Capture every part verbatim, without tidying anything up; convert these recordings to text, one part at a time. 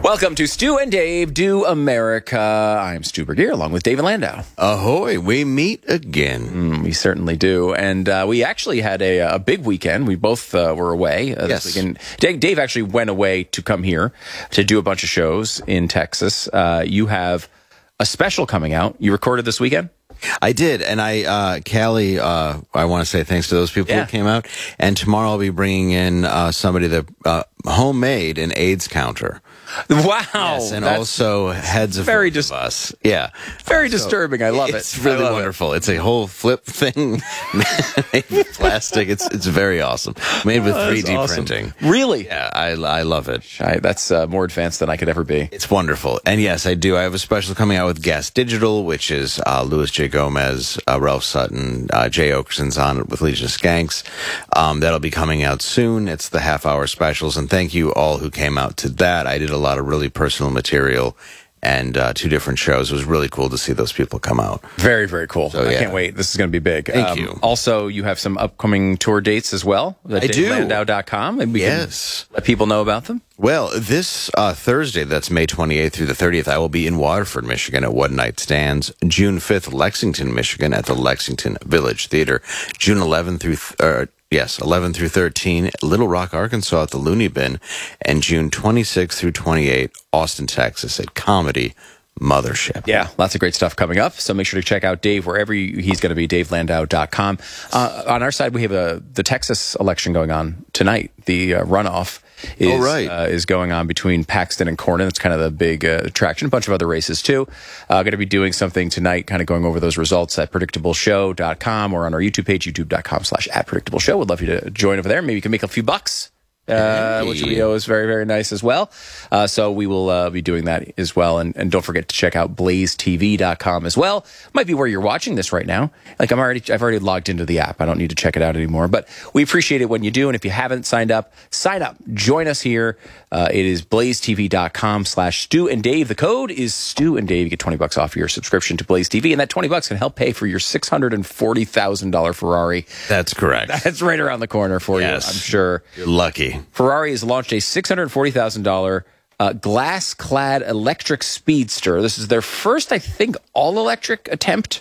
Welcome to Stu and Dave Do America. I'm Stu Bergier, along with David Landau. Ahoy, we meet again. Mm, we certainly do. And uh, we actually had a, a big weekend. We both uh, were away uh, Yes. this weekend. Dave, Dave actually went away to come here to do a bunch of shows in Texas. Uh, you have a special coming out. You recorded this weekend? I did, and I, uh, Callie, uh, I want to say thanks to those people Yeah. who came out. And tomorrow I'll be bringing in uh, somebody that uh, homemade an AIDS counter. Wow. Yes, and That's also heads of, very both dis- of us. Yeah. very So disturbing. I love it. It's really I love it. wonderful. It's a whole flip thing made with plastic. It's it's very awesome. Made with Oh, three that's D awesome. printing. Really? Yeah, I, I love it. I, that's uh, more advanced than I could ever be. It's wonderful. And yes, I do. I have a special coming out with Gas Digital, which is uh, Louis J. Gomez, uh, Ralph Sutton, uh, Jay Okerson's on it with Legion of Skanks. Um, that'll be coming out soon. It's the half-hour specials. And thank you all who came out to that. I did a lot of really personal material and uh, two different shows. It was really cool to see those people come out. Very, very cool. So, I yeah. can't wait. This is going to be big. Thank you. Also, you have some upcoming tour dates as well. At I do. dave landau dot com. And we Yes. can let people know about them. Well, this uh, Thursday, that's May twenty-eighth through the thirtieth, I will be in Waterford, Michigan at One Night Stands. June fifth, Lexington, Michigan at the Lexington Village Theater. June eleventh through, th- uh, yes, eleventh through thirteen, Little Rock, Arkansas at the Looney Bin. And June twenty-sixth through twenty-eighth, Austin, Texas at Comedy Mothership. Yeah, lots of great stuff coming up. So make sure to check out Dave wherever you, he's going to be, dave landau dot com. Uh, on our side, we have a, the Texas election going on tonight. The uh, runoff is, Oh, right. uh, is going on between Paxton and Cornyn. That's kind of the big uh, attraction. A bunch of other races, too. Uh, going to be doing something tonight, kind of going over those results at predictable show dot com or on our YouTube page, youtube dot com slash at predictable show. Would love you to join over there. Maybe you can make a few bucks. Uh, which Hey. video is very, very nice as well. Uh, so we will uh, be doing that as well. And, and don't forget to check out blaze t v dot com as well. Might be where you're watching this right now. Like I'm already, I've already logged into the app. I don't need to check it out anymore. But we appreciate it when you do. And if you haven't signed up, sign up. Join us here. Uh, it is blaze t v dot com slash Stu and Dave. The code is Stu and Dave. You get twenty bucks off your subscription to Blaze T V. And that twenty bucks can help pay for your six hundred forty thousand dollars Ferrari. That's correct. That's right around the corner for Yes. you, I'm sure. You're lucky. Ferrari has launched a six hundred forty thousand dollars uh, glass-clad electric speedster. This is their first, I think, all-electric attempt.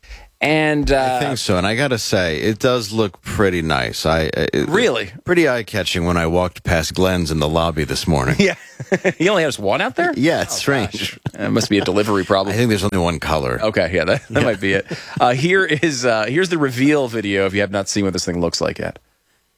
And uh, I think so, and I gotta say, it does look pretty nice. I it, Really? pretty eye-catching when I walked past Glenn's in the lobby this morning. yeah, he only has one out there. Yeah, it's strange. It must be a delivery I problem. think there's only one color. Okay, yeah, that, that might be it. Uh, here is uh, here's the reveal video. If you have not seen what this thing looks like yet.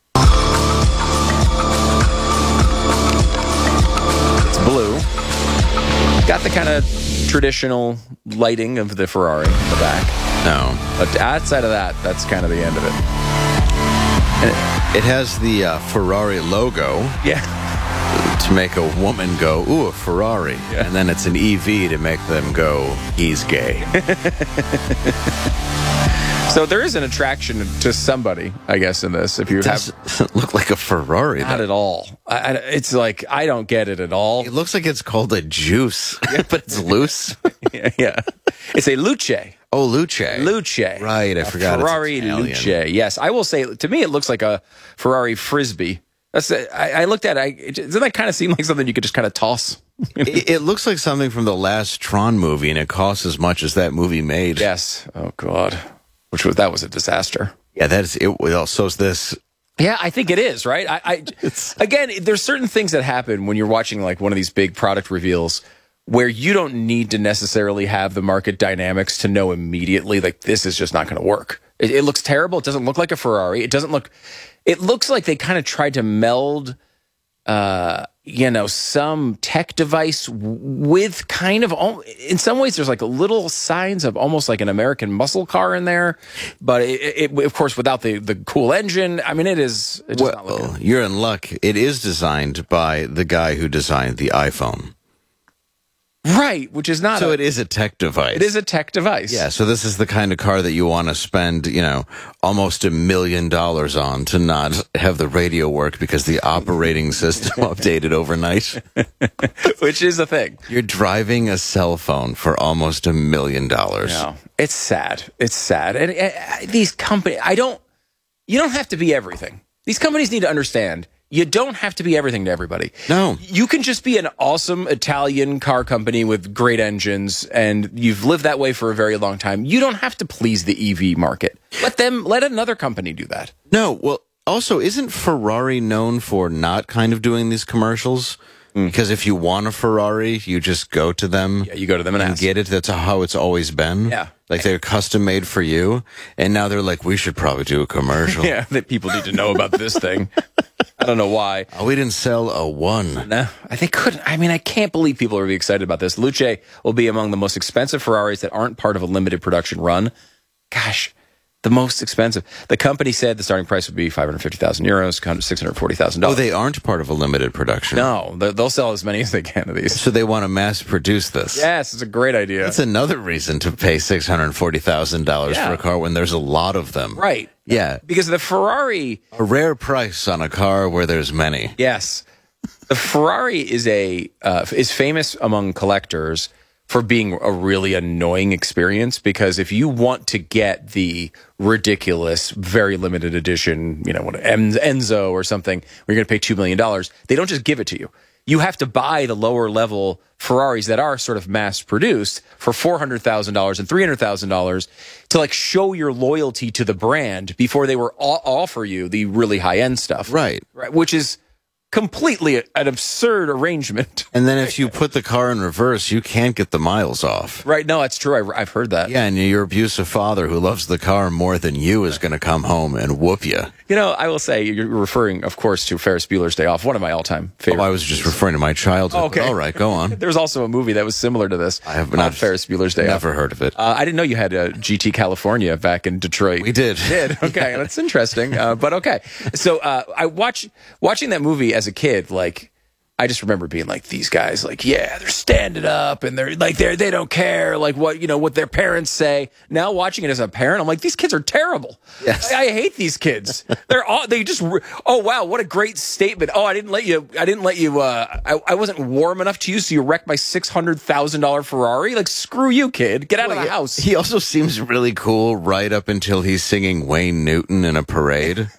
It's blue. Got the kind of traditional lighting of the Ferrari in the back. No, But outside of that, that's kind of the end of it. and it, it has the uh, Ferrari logo Yeah. to make a woman go, "Ooh, a Ferrari," and then it's an E V to make them go, "He's gay." So there is an attraction to somebody, I guess, in this. If you It have doesn't look like a Ferrari. not though. at all, I, I, it's like I don't get it at all. It looks like it's called a juice, but it's loose. yeah, yeah. It's a Luce. Oh, Luce. Luce. Right, I A forgot it's Ferrari Italian. Luce. Yes, I will say, to me, it looks like a Ferrari Frisbee. That's a, I, I looked at it. I, it. Doesn't that kind of seem like something you could just kind of toss? It, it looks like something from the last Tron movie, and it costs as much as that movie made. Yes. Oh, God. Which was, that was a disaster. Yeah, that is it. Well, so is this. Yeah, I think it is, right? I, I again, there's certain things that happen when you're watching like one of these big product reveals where you don't need to necessarily have the market dynamics to know immediately like this is just not going to work. It, it looks terrible. It doesn't look like a Ferrari. It doesn't look. It looks like they kind of tried to meld, uh, you know, some tech device with kind of, al- in some ways, there's like little signs of almost like an American muscle car in there, but it, it of course, without the, the cool engine. I mean, it is. It does not look Well, good. you're in luck. It is designed by the guy who designed the iPhone. Right, which is not. So a, it is a tech device. It is a tech device. Yeah, so this is the kind of car that you want to spend, you know, almost a million dollars on to not have the radio work because the operating system updated overnight. which is a thing. You're driving a cell phone for almost a million dollars. No, it's sad. It's sad. And uh, these companies, I don't. You don't have to be everything. These companies need to understand you don't have to be everything to everybody. No. You can just be an awesome Italian car company with great engines, and you've lived that way for a very long time. You don't have to please the E V market. Let them, let another company do that. No, well, also, isn't Ferrari known for not kind of doing these commercials? Because if you want a Ferrari, you just go to them. Yeah, you go to them and, and ask. get it. That's how it's always been. Yeah. Like they're custom made for you. And now they're like, we should probably do a commercial. Yeah, that people need to know about this thing. I don't know why. Oh, we didn't sell a one. No, they couldn't. I mean, I can't believe people are really excited about this. Luce will be among the most expensive Ferraris that aren't part of a limited production run. Gosh, the most expensive. The company said the starting price would be five hundred fifty thousand euros, six hundred forty thousand dollars. Oh, they aren't part of a limited production. No, they'll sell as many as they can of these. So they want to mass produce this. Yes, it's a great idea. That's another reason to pay six hundred forty thousand dollars Yeah. for a car when there's a lot of them. Right. Yeah. Because the Ferrari... A rare price on a car where there's many. Yes. The Ferrari is a uh, is famous among collectors for being a really annoying experience, because if you want to get the ridiculous, very limited edition, you know, what Enzo or something, where you're going to pay two million dollars, they don't just give it to you. You have to buy the lower level Ferraris that are sort of mass produced for four hundred thousand dollars and three hundred thousand dollars to like show your loyalty to the brand before they were all offer you the really high end stuff. Right. Right. Which is completely an absurd arrangement. And then if you put the car in reverse, you can't get the miles off. Right. No, that's true. I, I've heard that. Yeah, and your abusive father who loves the car more than you is going to come home and whoop you. You know, I will say, you're referring, of course, to Ferris Bueller's Day Off, one of my all-time favorite. Oh, I was just referring to my childhood. Oh, okay. All right, go on. There was also a movie that was similar to this. I have called not Ferris Bueller's Day never Off. heard of it. Uh, I didn't know you had a G T California back in Detroit. We did. did. Okay, that's interesting. Uh, but okay. So uh, I watch watching that movie as a kid, like, I just remember being like, these guys, like, yeah, they're standing up and they're like, they're, they don't care, like what, you know, what their parents say. Now watching it as a parent, I'm like, these kids are terrible. Yes. I, I hate these kids. They're all, they just, oh, wow, what a great statement. Oh, I didn't let you, I didn't let you, uh, I, I wasn't warm enough to you, so you wrecked my six hundred thousand dollars Ferrari. Like, screw you, kid. Get out Well, of the yeah, house. He also seems really cool right up until he's singing Wayne Newton in a parade.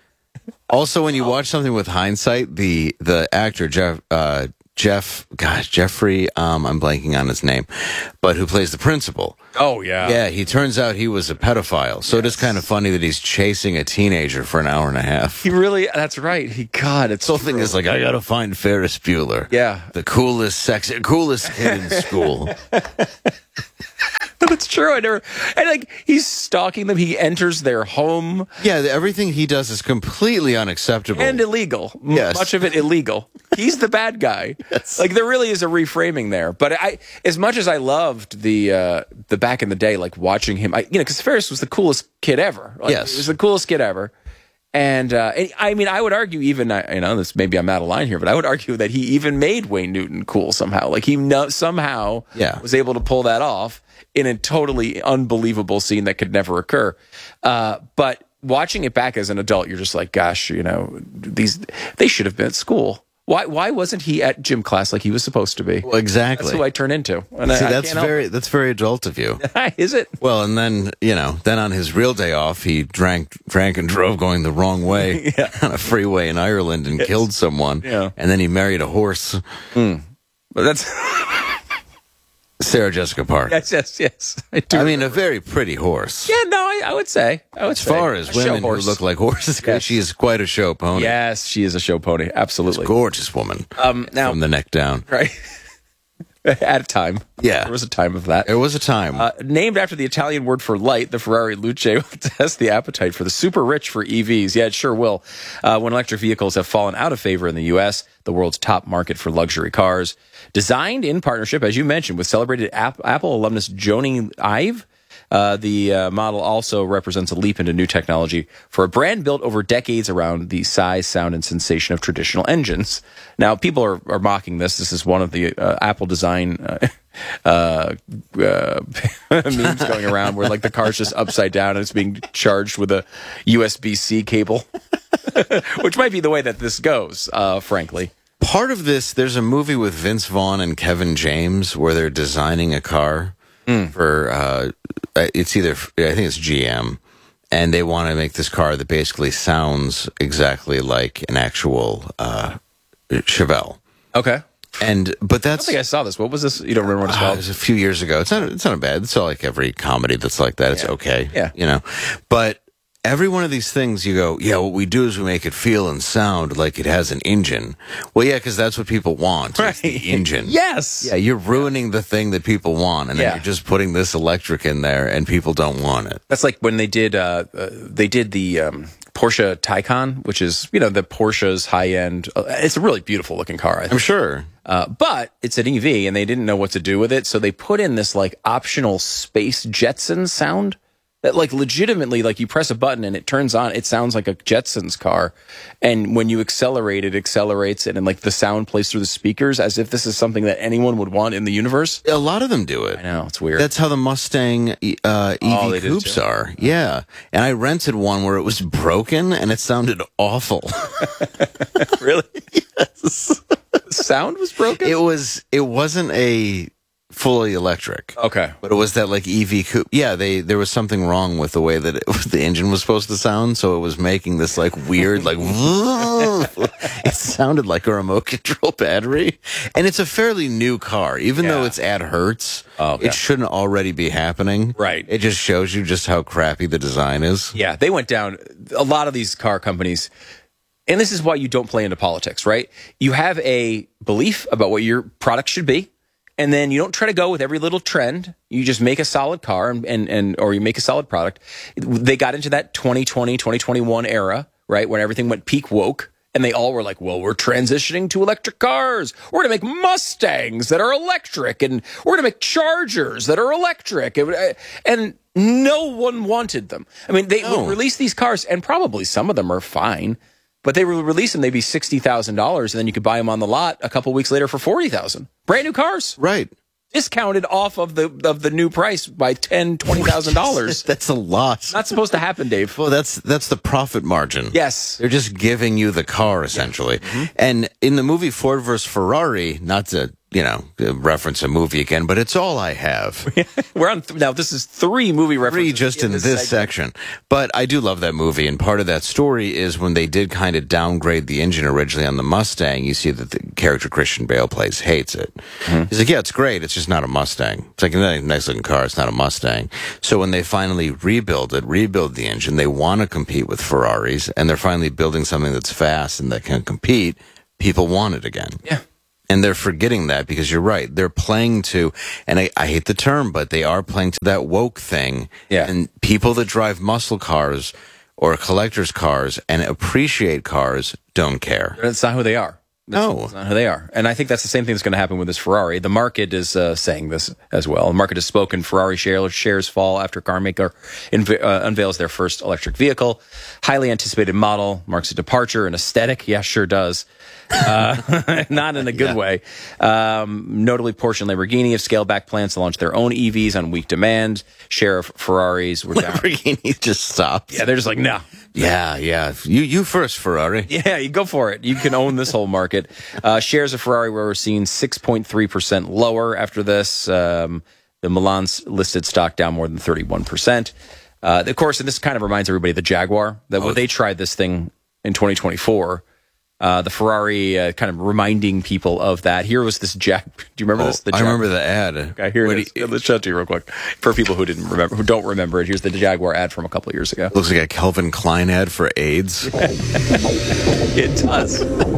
Also, when you watch something with hindsight, the the actor Jeff uh, Jeff gosh Jeffrey um, I'm blanking on his name, but who plays the principal. Oh, yeah. Yeah, he turns out he was a pedophile. So it is kind of funny that he's chasing a teenager for an hour and a half. He really, that's right. He, God, it's The whole thing is like, I gotta find Ferris Bueller. Yeah. The coolest, sexy, coolest kid in school. That's true. I never, and like, he's stalking them. He enters their home. Yeah, everything he does is completely unacceptable. And illegal. M- Yes. Much of it illegal. He's the bad guy. Yes. Like, there really is a reframing there. But I, as much as I loved the uh, the back in the day, like watching him, I, you know, because Ferris was the coolest kid ever. Like, Yes. he was the coolest kid ever. And, uh, and I mean, I would argue even, I, you know, this maybe I'm out of line here, but I would argue that he even made Wayne Newton cool somehow. Like, he no, somehow Yeah. was able to pull that off in a totally unbelievable scene that could never occur. Uh, but watching it back as an adult, you're just like, gosh, you know, these, they should have been at school. Why why wasn't he at gym class like he was supposed to be? Well, exactly. That's who I turn into. And See, I, I that's can't help very that's very adult of you. it. Is it? Well, and then, you know, then on his real day off, he drank drank and drove going the wrong way Yeah. on a freeway in Ireland and killed someone. Yeah. And then he married a horse, But that's Sarah Jessica Parker. yes, yes, yes. I, do. I mean, a very pretty horse. yeah, no, I, I would say. I would As say. far as A show women who horse. look like horses go, Yes. she is quite a show pony. Yes, she is a show pony. Absolutely. Gorgeous woman. Um, now, From the neck down. right. At a time. Yeah. There was a time of that. There was a time. Uh, named after the Italian word for light, the Ferrari Luce will test the appetite for the super rich for E Vs. Yeah, it sure will. Uh, when electric vehicles have fallen out of favor in the U S, the world's top market for luxury cars. Designed in partnership, as you mentioned, with celebrated App- Apple alumnus Joni Ive, uh, the uh, model also represents a leap into new technology for a brand built over decades around the size, sound, and sensation of traditional engines. Now, people are, are mocking this. This is one of the uh, Apple design uh, uh, uh, memes going around where like the car's just upside down and it's being charged with a U S B C cable, which might be the way that this goes, uh, frankly. Part of this, there's a movie with Vince Vaughn and Kevin James where they're designing a car Mm. for, uh, it's either, I think it's G M. and they want to make this car that basically sounds exactly like an actual uh, Chevelle. Okay. And but that's I don't think I saw this. What was this? You don't remember what it's uh, called? it was a few years ago. It's not. It's not bad. It's all like every comedy that's like that. It's Yeah. okay. Yeah. You know, but. Every one of these things, you go, yeah, what we do is we make it feel and sound like it has an engine. Well, yeah, because that's what people want, is the engine. Yes. Yeah, you're ruining the thing that people want, and then Yeah. you're just putting this electric in there, and people don't want it. That's like when they did uh, uh, they did the um, Porsche Taycan, which is, you know, the Porsche's high end. Uh, it's a really beautiful looking car, I think. I'm sure. Uh, but it's an E V, and they didn't know what to do with it, so they put in this like optional Space Jetson sound. That like legitimately, like you press a button and it turns on. It sounds like a Jetsons car, and when you accelerate, it accelerates it, and like the sound plays through the speakers as if this is something that anyone would want in the universe. A lot of them do it. I know, it's weird. That's how the Mustang uh, E V Oh, they did it coupes too? are. Yeah, and I rented one where it was broken and it sounded awful. Really? Yes. The sound was broken. It was. It wasn't a fully electric. Okay. But it was that like E V coupe. Yeah, they there was something wrong with the way that it, the engine was supposed to sound, so it was making this like weird like it sounded like a remote control battery. And it's a fairly new car, even though Yeah. it's at Hertz. Oh, okay. It shouldn't already be happening. Right. It just shows you just how crappy the design is. Yeah, they went down. A lot of these car companies, and this is why you don't play into politics, right? You have a belief about what your product should be, and then you don't try to go with every little trend. You just make a solid car and, and, and or you make a solid product. They got into that twenty twenty, twenty twenty-one era, right, when everything went peak woke. And they all were like, well, we're transitioning to electric cars. We're going to make Mustangs that are electric. And we're going to make Chargers that are electric. And no one wanted them. I mean, they No. would release these cars, and probably some of them are fine. But they would release them, they'd be sixty thousand dollars, and then you could buy them on the lot a couple weeks later for forty thousand dollars. Brand new cars. Right. Discounted off of the of the new price by ten thousand dollars, twenty thousand dollars. That's a lot. Not supposed to happen, Dave. Well, that's that's the profit margin. Yes. They're just giving you the car, essentially. Mm-hmm. And in the movie Ford versus Ferrari, not to, you know, reference a movie again, but it's all I have. We're on th- now. This is three movie references. Three just in, this, segment. section. But I do love that movie, and part of that story is when they did kind of downgrade the engine originally on the Mustang, you see that the character Christian Bale plays hates it. Mm-hmm. He's like, yeah, it's great. It's just not a Mustang. It's like a nice looking car. It's not a Mustang. So when they finally rebuild it, rebuild the engine, they want to compete with Ferraris, and they're finally building something that's fast and that can compete. People want it again. Yeah. And they're forgetting that because you're right. They're playing to, and I, I hate the term, but they are playing to that woke thing. Yeah. And people that drive muscle cars or collector's cars and appreciate cars don't care. That's not who they are. That's, No. that's not who they are. And I think that's the same thing that's going to happen with this Ferrari. The market is uh, saying this as well. The market has spoken. Ferrari share, shares fall after car maker inv- uh, unveils their first electric vehicle. Highly anticipated model marks a departure in aesthetic. Yeah, sure does. Uh, not in a good Yeah. way. Um, notably, Porsche and Lamborghini have scaled back plans to launch their own E Vs on weak demand. Share of Ferraris were down. Lamborghini just stops. Yeah, they're just like, no. Yeah, yeah. You, you first, Ferrari. Yeah, you go for it. You can own this whole market. Uh, shares of Ferrari were seen six point three percent lower after this. Um, the Milan's listed stock down more than thirty-one percent. Uh, of course, and this kind of reminds everybody of the Jaguar, that when they tried this thing in twenty twenty-four, uh, the Ferrari uh, kind of reminding people of that. Here was this Jag. Do you remember Oh, this? The I Jag- remember the ad. Okay, here What it is. do you- Let's show it to you real quick. For people who didn't remember, who don't remember it, here's the Jaguar ad from a couple of years ago. Looks like a Calvin Klein ad for AIDS. It does.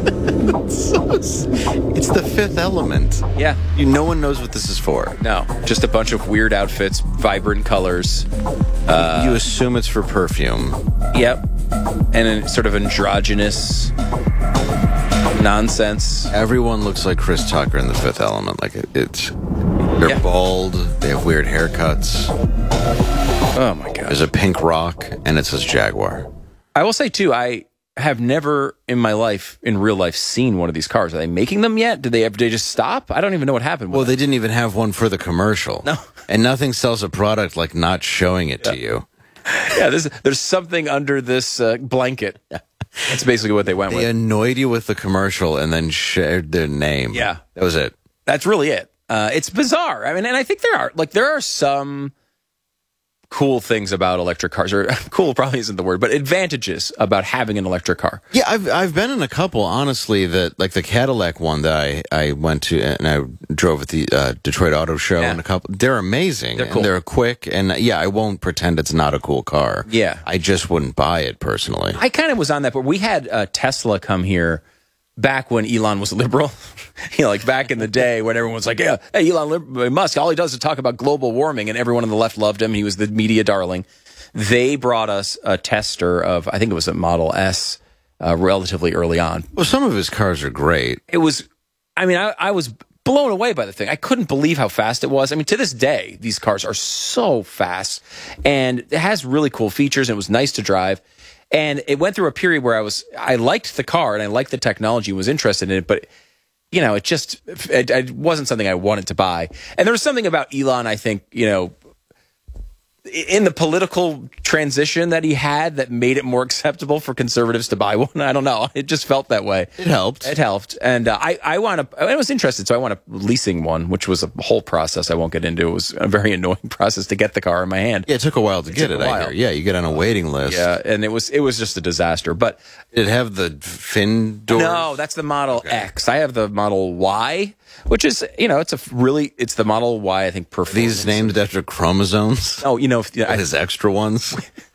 It's the Fifth Element. Yeah. You, no one knows what this is for. No, just a bunch of weird outfits, vibrant colors. you assume it's for perfume. Yep. And a sort of androgynous nonsense. Everyone looks like Chris Tucker in The Fifth Element. Like it, it's they're Yeah. bald. They have weird haircuts. Oh my God. There's a pink rock, and it says Jaguar. I will say too, I have never in my life, in real life, seen one of these cars. Are they making them yet? Did they did they just stop? I don't even know what happened. With Well, it. they didn't even have one for the commercial. No. And nothing sells a product like not showing it to you. yeah, there's there's something under this uh, blanket. That's basically what they went They with. annoyed you with the commercial and then shared their name. Yeah. That was it. That's really it. Uh, it's bizarre. I mean, and I think there are like there are some cool things about electric cars, or cool probably isn't the word, but advantages about having an electric car. Yeah, I've I've been in a couple, honestly, that like the Cadillac one that I, I went to and I drove at the uh, Detroit Auto Show, Yeah. and a couple. They're amazing. They're and cool. they're quick, and yeah, I won't pretend it's not a cool car. Yeah. I just wouldn't buy it personally. I kind of was on that, but we had uh, Tesla come here back when Elon was liberal. You know, like back in the day when everyone was like, yeah, hey, Elon Lib- Musk, all he does is talk about global warming, and everyone on the left loved him. He was the media darling. They brought us a tester of, I think it was a Model S, uh, relatively early on. Well, some of his cars are great. It was, I mean, I, I was blown away by the thing. I couldn't believe how fast it was. I mean, to this day, these cars are so fast, and it has really cool features, and it was nice to drive. And it went through a period where I was, I liked the car and I liked the technology, was interested in it, but you know, it just, it, it wasn't something I wanted to buy. And there was something about Elon, I think, you know, in the political transition that he had that made it more acceptable for conservatives to buy one. I don't know. It just felt that way. It helped. It helped. And uh, I, I wound up, I was interested, so I wound up leasing one, which was a whole process I won't get into. It was a very annoying process to get the car in my hand. Yeah, it took a while to get took it, a I while. hear. Yeah, you get on a waiting list. Yeah, and it was it was just a disaster. But Did it have the fin doors? no, that's the Model X. I have the Model Y, which is, you know, it's a really, it's the Model Y, I think, performance. These named after chromosomes? Oh, you know, if, I, His extra ones?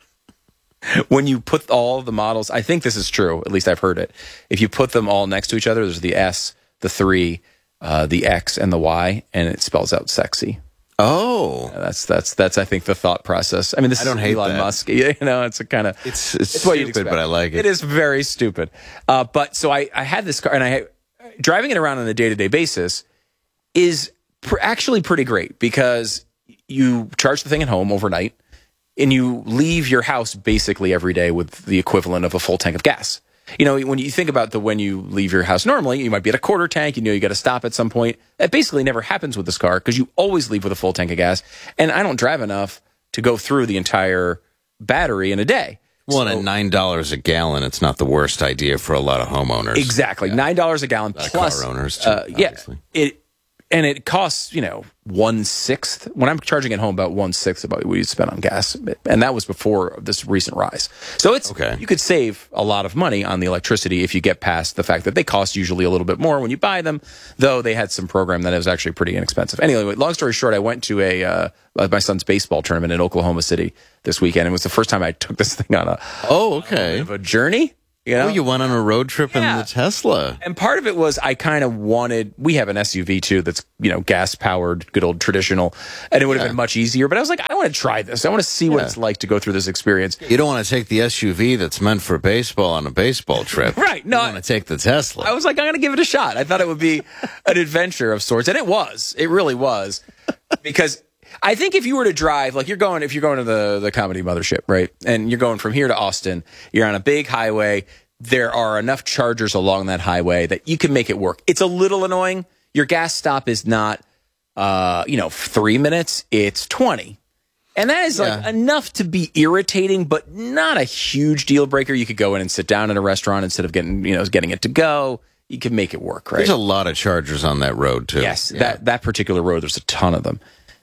when you put all the models, I think this is true, at least I've heard it. If you put them all next to each other, there's the S, the three, uh, the X, and the Y, and it spells out sexy. Oh. That's that's that's I think the thought process. I mean, this I don't is hate Elon that. Musk. You know, it's a kind of It's, it's, it's what you'd stupid, expect. but I like it. It is very stupid. Uh, but so I I had this car, and I driving it around on a day to day basis is pr- actually pretty great because you charge the thing at home overnight, and you leave your house basically every day with the equivalent of a full tank of gas. You know, when you think about the when you leave your house normally, you might be at a quarter tank. You know, you got to stop at some point. That basically never happens with this car because you always leave with a full tank of gas. And I don't drive enough to go through the entire battery in a day. Well, and at nine dollars a gallon, it's not the worst idea for a lot of homeowners. Exactly, nine dollars a gallon lot of plus car owners, too, uh, yeah, obviously. it and it costs, you know, one sixth. When I'm charging at home, about one sixth about what you spend on gas, and that was before this recent rise. So it's Okay. you could save a lot of money on the electricity if you get past the fact that they cost usually a little bit more when you buy them. Though they had some program that was actually pretty inexpensive. Anyway, long story short, I went to a uh, my son's baseball tournament in Oklahoma City this weekend. It was the first time I took this thing on a Oh, okay. of a journey. You know, Oh, you went on a road trip Yeah. in the Tesla. and part of it was I kind of wanted, we have an S U V too that's, you know, gas powered, good old traditional, and it would have Yeah. been much easier. But I was like, I want to try this. I want to see what Yeah. it's like to go through this experience. You don't want to take the S U V that's meant for baseball on a baseball trip. Right, no, You want to take the Tesla. I was like, I'm going to give it a shot. I thought it would be an adventure of sorts. And it was. It really was. Because I think if you were to drive, like you're going, if you're going to the, the comedy mothership, right? And you're going from here to Austin, you're on a big highway. There are enough chargers along that highway that you can make it work. It's a little annoying. Your gas stop is not, uh, you know, three minutes. It's twenty. And that is like Yeah. enough to be irritating, but not a huge deal breaker. You could go in and sit down at a restaurant instead of getting, you know, getting it to go. You can make it work, right? There's a lot of chargers on that road, too. Yes, Yeah. that that particular road, there's a ton of them.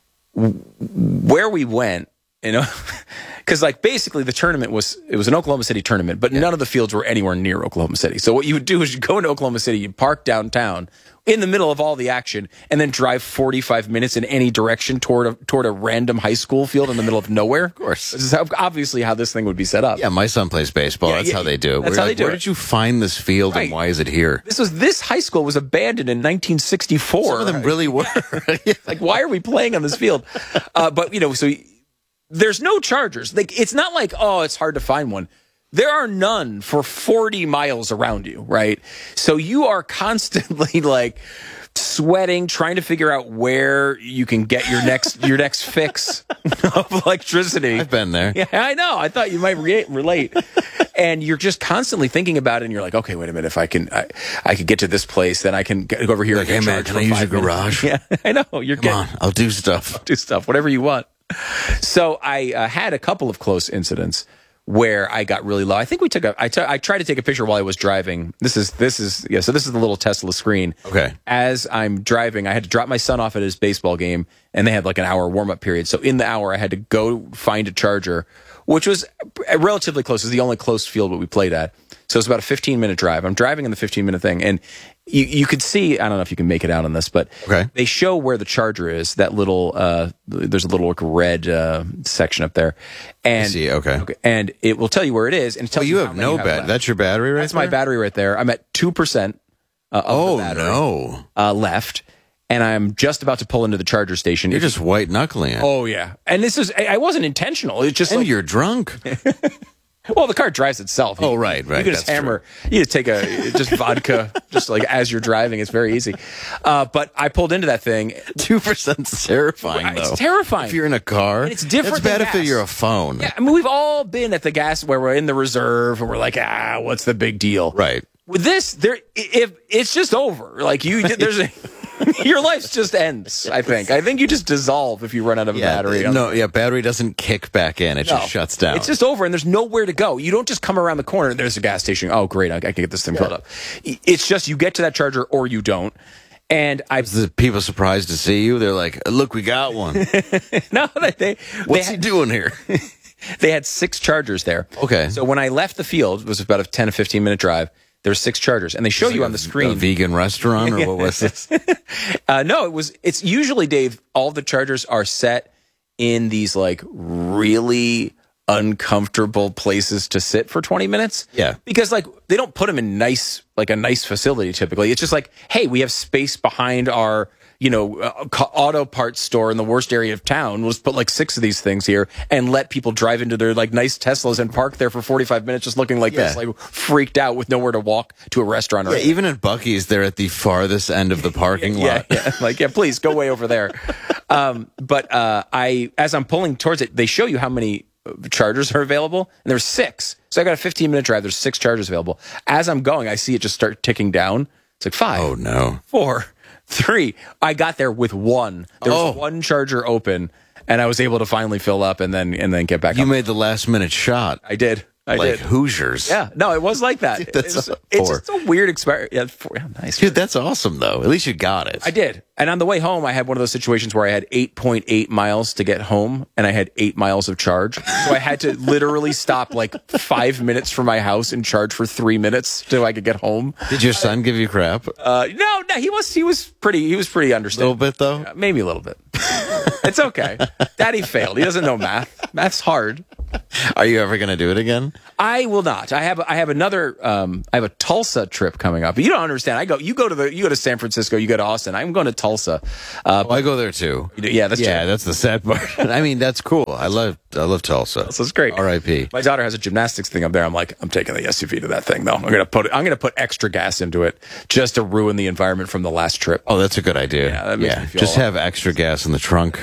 Where we went, you know, because like basically the tournament was it was an Oklahoma City tournament, but none of the fields were anywhere near Oklahoma City. So what you would do is you go into Oklahoma City, you park downtown in the middle of all the action, and then drive forty-five minutes in any direction toward a, toward a random high school field in the middle of nowhere. Of course. This is how, obviously how this thing would be set up. Yeah, my son plays baseball. Yeah, That's yeah, how they do it. that's We're how they like, do Where it. did you find this field Right. and why is it here? This was this high school was abandoned in nineteen sixty-four. Some of them really were. Yeah. Like, why are we playing on this field? Uh, but, you know, so there's no chargers. Like, it's not like, oh, it's hard to find one. There are none for forty miles around you, right? So you are constantly, like, sweating, trying to figure out where you can get your next your next fix of electricity. I've been there. Yeah, I know. I thought you might re- relate. And you're just constantly thinking about it, and you're like, okay, wait a minute. If I can, I, I could get to this place, then I can get, go over here. Like, and get hey, man, charged can for I use five your minutes. garage? Yeah, I know. You're Come getting on, I'll do stuff. do stuff, whatever you want. So I uh, had a couple of close incidents where I got really low. I think we took a. I took. I tried to take a picture while I was driving. This is this is yeah. So this is the little Tesla screen. Okay. As I'm driving, I had to drop my son off at his baseball game, and they had like an hour warm up period. So in the hour, I had to go find a charger, which was relatively close. It was the only close field that we played at. So it was about a fifteen minute drive. I'm driving in the fifteen minute thing, and you, you could see, I don't know if you can make it out on this, but okay. They show where the charger is. That little, uh, there's a little like red uh, section up there. And, I see, okay. okay. And it will tell you where it is. And it tells well, you you have no battery. That's your battery right That's there? my battery right there. I'm at two percent uh, of oh, the battery no. uh, left. And I'm just about to pull into the charger station. You're If, just white knuckling it. Oh, yeah. And this is, I I wasn't intentional. It's just and like, you're drunk. well, the car drives itself. Oh, right, right. You can just That's hammer. You just take a just vodka, just like as you're driving. It's very easy. Uh, but I pulled into that thing. Two percent's terrifying, though. It's terrifying. If you're in a car, And it's different It's bad than if gas. you're a phone. Yeah, I mean, we've all been at the gas where we're in the reserve and we're like, ah, what's the big deal? Right. With this, there, if it's just over. Like you, there's a. Your life just ends, I think. I think you just dissolve if you run out of Yeah, battery. no, yeah, battery doesn't kick back in. It No. just shuts down. It's just over, and there's nowhere to go. You don't just come around the corner, there's a gas station. Oh, great, I, I can get this thing filled up. It's just you get to that charger or you don't. And I Is the people surprised to see you? They're like, look, we got one. no, they, they What's they he doing here? They had six chargers there. Okay. So when I left the field, it was about a ten to fifteen minute drive. There's six chargers, and they show you on the screen. A vegan restaurant, or what was this? uh, no, it was. It's usually, Dave. All the chargers are set in these like really uncomfortable places to sit for twenty minutes. Yeah. Because like they don't put them in nice, like a nice facility. Typically, it's just like, hey, we have space behind our, you know, uh, auto parts store in the worst area of town. Let's put like six of these things here and let people drive into their like nice Teslas and park there for forty-five minutes just looking like Yeah. this, like freaked out with nowhere to walk to a restaurant. Or Yeah, even at Buc-ee's, they're at the farthest end of the parking yeah, lot. yeah, like, yeah, please go way over there. Um, but uh, I, as I'm pulling towards it, they show you how many chargers are available, and there's six. So I got a fifteen minute drive. There's six chargers available. As I'm going, I see it just start ticking down. It's like five. Oh, no. Four, three. I got there with one. There was Oh. one charger open, and I was able to finally fill up and then and then get back You up. made the last minute shot. I did. I like did. Hoosiers. Yeah. No, it was like that. Dude, that's it's, a it's four. just a weird experience. Yeah, four, yeah, nice. Dude, that's awesome, though. At least you got it. I did. And on the way home, I had one of those situations where I had eight point eight miles to get home, and I had eight miles of charge. So I had to literally stop like five minutes from my house and charge for three minutes till I could get home. Did your son give you crap? A Uh, no, no, he was he was pretty he was pretty little understanding. bit, though? Uh, Maybe a little bit. It's okay. Daddy failed. He doesn't know math. Math's hard. Are you ever going to do it again? I will not. I have I have another um I have a Tulsa trip coming up. You don't understand. I go you go to the you go to San Francisco, you go to Austin. I'm going to Tulsa. Uh Oh, I go there, too. yeah, that's Yeah, true. that's the sad part. I mean, that's cool. I love I love Tulsa. Tulsa's great. R I P My daughter has a gymnastics thing up there. I'm like, I'm taking the S U V to that thing though. I'm gonna put I'm gonna put extra gas into it just to ruin the environment from the last trip. Oh, that's a good idea. Yeah, that makes me feel just a lot- have extra gas in the trunk.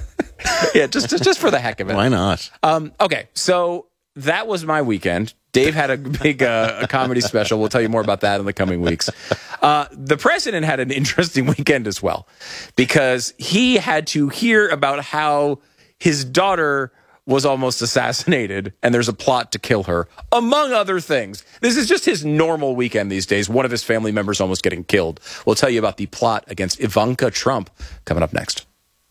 Yeah, just just, just for the heck of it. Why not? Um, okay, so that was my weekend. Dave had a big uh, a comedy special. We'll tell you more about that in the coming weeks. Uh, the president had an interesting weekend as well, because he had to hear about how his daughter was almost assassinated and there's a plot to kill her, among other things. This is just his normal weekend these days. One of his family members almost getting killed. We'll tell you about the plot against Ivanka Trump coming up next.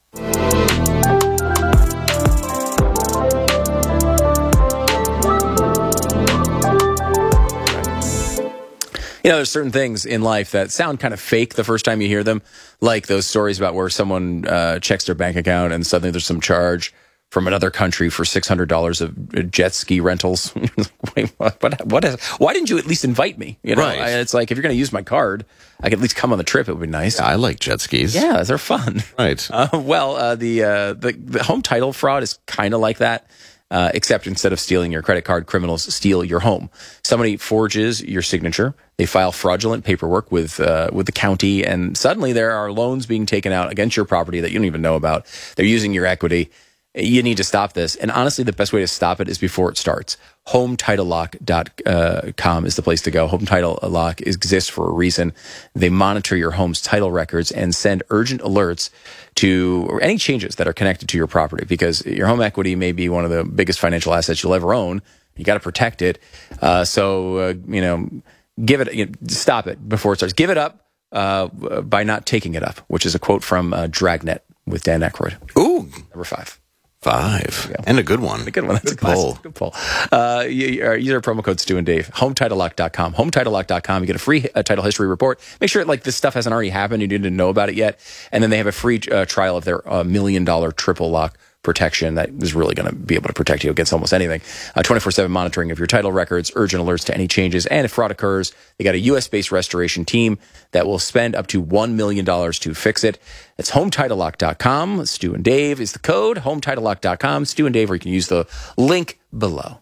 You know, there's certain things in life that sound kind of fake the first time you hear them, like those stories about where someone uh, checks their bank account and suddenly there's some charge from another country for six hundred dollars of jet ski rentals. Wait, what, what, what is, why didn't you at least invite me? You know, Right. I, it's like, if you're going to use my card, I could at least come on the trip. It would be nice. I like jet skis. Yeah, they're fun. Right. Uh, well, uh, the, uh, the the home title fraud is kind of like that, uh, except instead of stealing your credit card, criminals steal your home. Somebody forges your signature. They file fraudulent paperwork with uh, with the county, and suddenly there are loans being taken out against your property that you don't even know about. They're using your equity. You need to stop this. And honestly, the best way to stop it is before it starts. home title lock dot com is the place to go. Home Title Lock exists for a reason. They monitor your home's title records and send urgent alerts to or any changes that are connected to your property, because your home equity may be one of the biggest financial assets you'll ever own. You got to protect it. Uh, so, uh, you know, give it, you know, stop it before it starts. Give it up uh, by not taking it up, which is a quote from uh, Dragnet with Dan Aykroyd. Ooh. Number five. Five. And a good one. A good one. That's good a classic. poll. Good poll. Uh, use our promo code Stu and Dave. home title lock dot com. home title lock dot com. You get a free uh, title history report. Make sure like this stuff hasn't already happened. You didn't know about it yet. And then they have a free uh, trial of their uh, million dollar triple lock protection that is really going to be able to protect you against almost anything. Uh, twenty-four seven monitoring of your title records, urgent alerts to any changes, and if fraud occurs, they got a U S-based restoration team that will spend up to one million dollars to fix it. It's home title lock dot com. Stu and Dave is the code, home title lock dot com. Stu and Dave, or you can use the link below.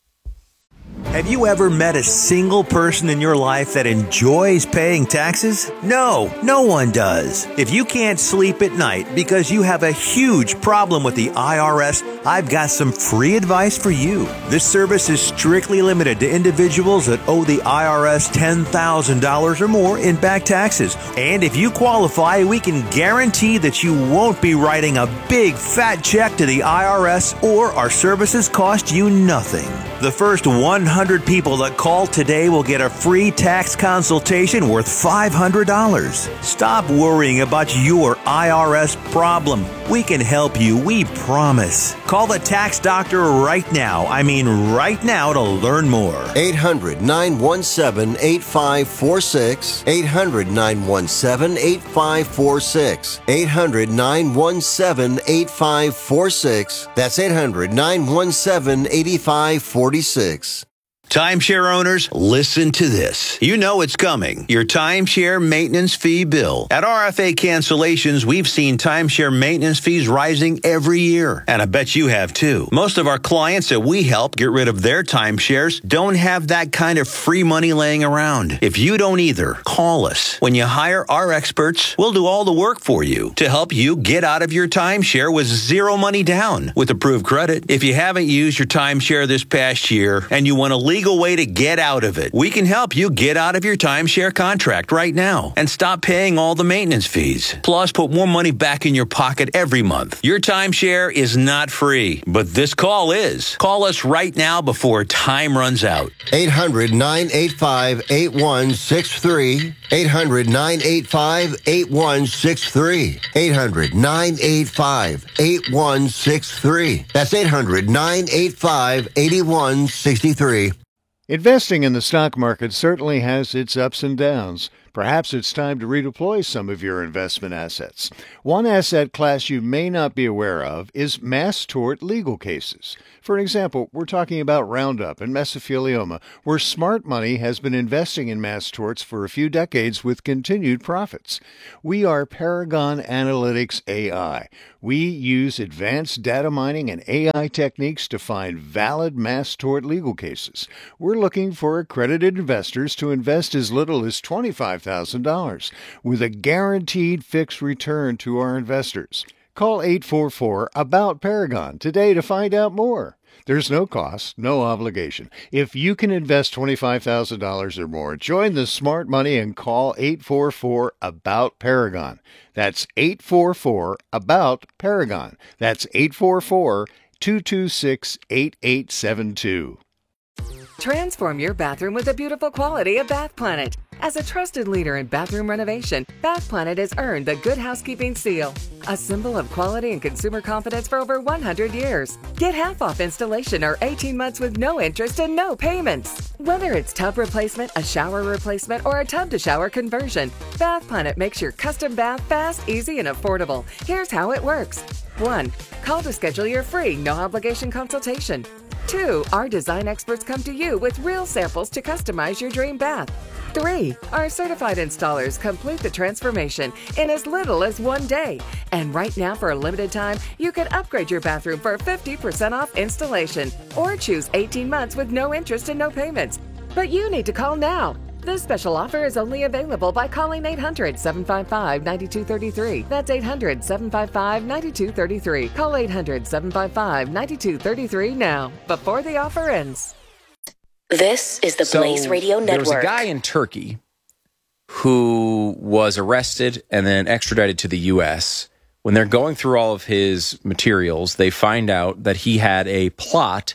Have you ever met a single person in your life that enjoys paying taxes? No, no one does. If you can't sleep at night because you have a huge problem with the I R S, I've got some free advice for you. This service is strictly limited to individuals that owe the I R S ten thousand dollars or more in back taxes. And if you qualify, we can guarantee that you won't be writing a big fat check to the I R S, or our services cost you nothing. The first one hundred people that call today will get a free tax consultation worth five hundred dollars. Stop worrying about your I R S problem. We can help you, we promise. Call the tax doctor right now. I mean right now to learn more. eight hundred, nine one seven, eight five four six. eight hundred, nine one seven, eight five four six. eight hundred, nine one seven, eight five four six. That's eight hundred, nine one seven, eight five four six. Timeshare owners, listen to this. You know it's coming. Your timeshare maintenance fee bill. At R F A Cancellations, we've seen timeshare maintenance fees rising every year. And I bet you have too. Most of our clients that we help get rid of their timeshares don't have that kind of free money laying around. If you don't either, call us. When you hire our experts, we'll do all the work for you to help you get out of your timeshare with zero money down with approved credit. If you haven't used your timeshare this past year and you want to leave legal way to get out of it. We can help you get out of your timeshare contract right now and stop paying all the maintenance fees. Plus, put more money back in your pocket every month. Your timeshare is not free, but this call is. Call us right now before time runs out. eight hundred, nine eight five, eight one six three. eight hundred, nine eight five, eight one six three. eight hundred, nine eight five, eight one six three. That's eight hundred, nine eight five, eight one six three. Investing in the stock market certainly has its ups and downs. Perhaps it's time to redeploy some of your investment assets. One asset class you may not be aware of is mass tort legal cases. For example, we're talking about Roundup and mesothelioma, where smart money has been investing in mass torts for a few decades with continued profits. We are Paragon Analytics A I. We use advanced data mining and A I techniques to find valid mass tort legal cases. We're looking for accredited investors to invest as little as twenty-five thousand dollars with a guaranteed fixed return to our investors. Call eight four four, A B O U T, Paragon today to find out more. There's no cost, no obligation. If you can invest twenty-five thousand dollars or more, join the smart money and call eight four four, A B O U T, Paragon. That's eight four four, A B O U T, Paragon. That's eight four four, two two six, eight eight seven two. Transform your bathroom with the beautiful quality of Bath Planet. As a trusted leader in bathroom renovation, Bath Planet has earned the Good Housekeeping seal, a symbol of quality and consumer confidence for over one hundred years. Get half off installation or eighteen months with no interest and no payments. Whether it's tub replacement, a shower replacement, or a tub-to-shower conversion, Bath Planet makes your custom bath fast, easy, and affordable. Here's how it works. one. Call to schedule your free, no-obligation consultation. two. Our design experts come to you with real samples to customize your dream bath. three. Our certified installers complete the transformation in as little as one day. And right now, for a limited time, you can upgrade your bathroom for fifty percent off installation or choose eighteen months with no interest and no payments. But you need to call now. This special offer is only available by calling eight hundred, seven five five, nine two three three. That's eight hundred, seven five five, nine two three three. Call eight hundred, seven five five, nine two three three now, before the offer ends. This is the So, Blaze Radio Network. There was a guy in Turkey who was arrested and then extradited to the U S. When they're going through all of his materials, they find out that he had a plot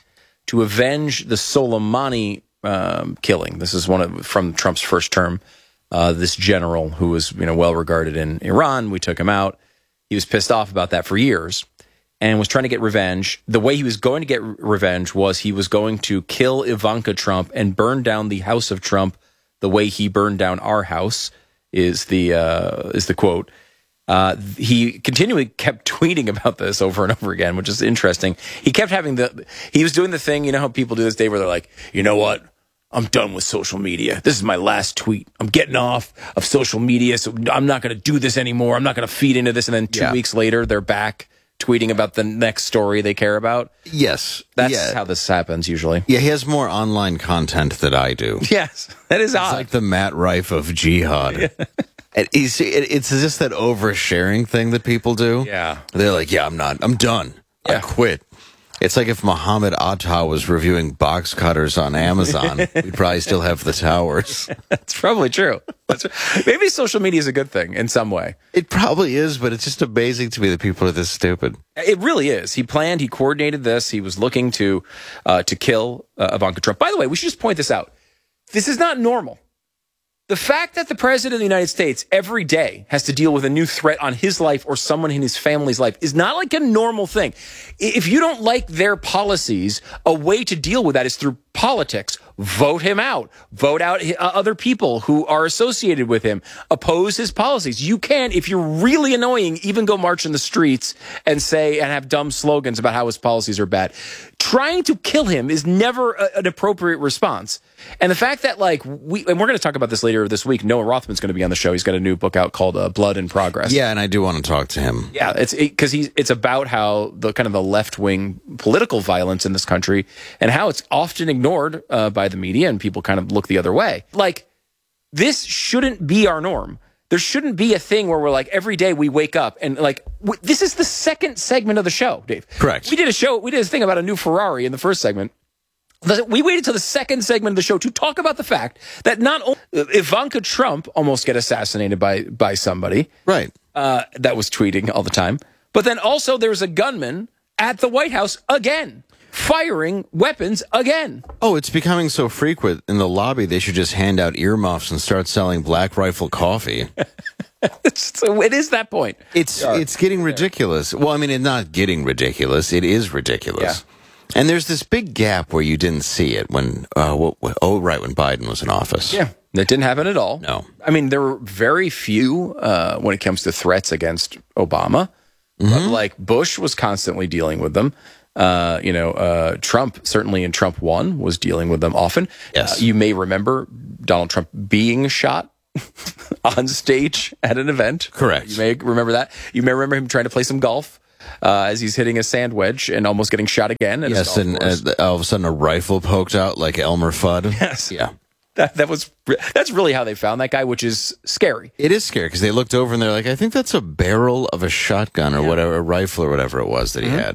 to avenge the Soleimani um, killing. This is one of from Trump's first term. Uh, this general who was, you know, well regarded in Iran. We took him out. He was pissed off about that for years and was trying to get revenge. The way he was going to get revenge was he was going to kill Ivanka Trump and burn down the house of Trump the way he burned down our house, is the uh, is the quote. Uh, he continually kept tweeting about this over and over again, which is interesting. He kept having the, he was doing the thing, you know how people do this day where they're like, you know what? I'm done with social media. This is my last tweet. I'm getting off of social media, so I'm not going to do this anymore. I'm not going to feed into this. And then two Yeah. weeks later, they're back tweeting about the next story they care about. Yes. That's yeah. how this happens usually. Yeah, he has more online content than I do. Yes, that is It's odd. like the Matt Rife of jihad. And he's, it, it's just that oversharing thing that people do. Yeah. They're like, yeah, I'm not. I'm done. I Yeah. quit. It's like if Muhammad Atta was reviewing box cutters on Amazon, we'd probably still have the towers. That's probably true. That's, maybe social media is a good thing in some way. It probably is, but it's just amazing to me that people are this stupid. It really is. He planned, he coordinated this. He was looking to uh, to kill uh, Ivanka Trump. By the way, we should just point this out. This is not normal. The fact that the president of the United States every day has to deal with a new threat on his life or someone in his family's life is not like a normal thing. If you don't like their policies, a way to deal with that is through politics. Vote him out. Vote out other people who are associated with him. Oppose his policies. You can, if you're really annoying, even go march in the streets and say and have dumb slogans about how his policies are bad. Trying to kill him is never a, an appropriate response. And the fact that, like, we, and we're going to talk about this later this week, Noah Rothman's going to be on the show. He's got a new book out called uh, Blood in Progress. Yeah, and I do want to talk to him. Yeah, it's because it, he's it's about how the kind of the left wing political violence in this country and how it's often ignored uh, by the media and people kind of look the other way. Like, this shouldn't be our norm. There shouldn't be a thing where we're like every day we wake up and like w- this is the second segment of the show, Dave. Correct. We did a show. We did a thing about a new Ferrari in the first segment. We waited till the second segment of the show to talk about the fact that not only Ivanka Trump almost get assassinated by by somebody, Right. uh, that was tweeting all the time, but then also there was a gunman at the White House again, firing weapons again. Oh, it's becoming so frequent in the lobby, they should just hand out earmuffs and start selling Black Rifle coffee. So it is that point. It's it's getting ridiculous. Well, I mean, it's not getting ridiculous. It is ridiculous. And there's this big gap where you didn't see it when, uh, what, what- oh, right, when Biden was in office. Yeah, that didn't happen at all. No. I mean, there were very few uh, when it comes to threats against Obama. But like Bush was constantly dealing with them. Uh, you know, uh, Trump, certainly in Trump one, was dealing with them often. Yes. Uh, you may remember Donald Trump being shot on stage at an event. Correct. You may remember that. You may remember him trying to play some golf uh, as he's hitting a sand wedge and almost getting shot again. At his Yes, golf and course. uh, all of a sudden a rifle poked out like Elmer Fudd. Yes. Yeah. That, that was that's really how they found that guy, which is scary. It is scary because they looked over and they're like, I think that's a barrel of a shotgun or whatever, a rifle or whatever it was that he had.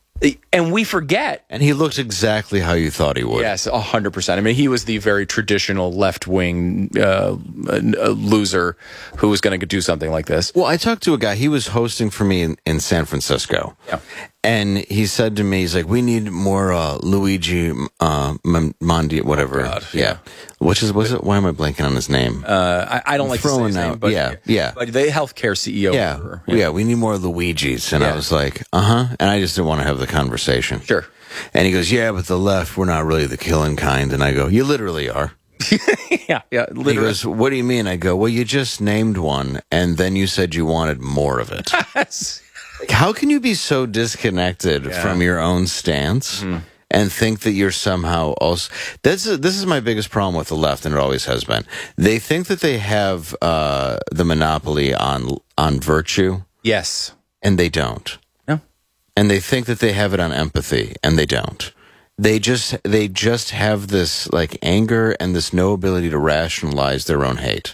And we forget. And he looked exactly how you thought he would. Yes, one hundred percent. I mean, he was the very traditional left-wing uh, uh, loser who was going to do something like this. Well, I talked to a guy, he was hosting for me in, in San Francisco. Yeah. And he said to me, he's like, we need more uh, Luigi uh, M- Mondi, whatever. God, yeah. yeah. Which is, was it? Why am I blanking on his name? Uh, I, I don't like to say throwing his name, out- but yeah, yeah. but the healthcare C E O. yeah. for- yeah. we need more Luigis. And I Yeah. was like, uh-huh. And I just didn't want to have the conversation. Sure. And he goes, yeah, but the left, we're not really the killing kind. And I go, you literally are. yeah, yeah, He literally. goes, what do you mean? I go, well, you just named one, and then you said you wanted more of it. Like, how can you be so disconnected Yeah. from your own stance and think that you're somehow also? That's this is my biggest problem with the left, and it always has been. They think that they have uh, the monopoly on on virtue, Yes. and they don't. No. And they think that they have it on empathy, and they don't. They just they just have this like anger and this no ability to rationalize their own hate.